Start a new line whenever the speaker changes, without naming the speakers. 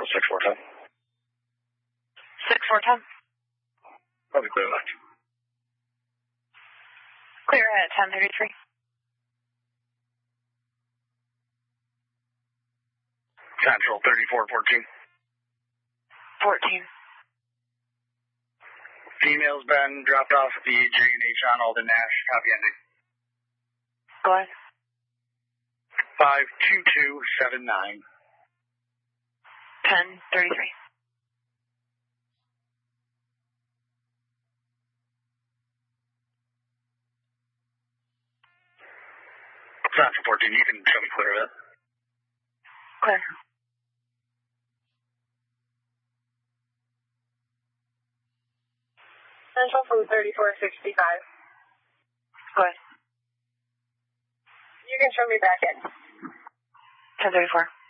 Central 6410.
6410.
Probably clear left.
Clear at 1033.
Central 3414.
14.
Female's been dropped off at the J&H on Alden Nash. Copy ending.
Go ahead.
52279.
1033.
Central 14, you can show me clear of it.
Clear.
Central from 3465.
Go ahead.
You can show me back in.
1034.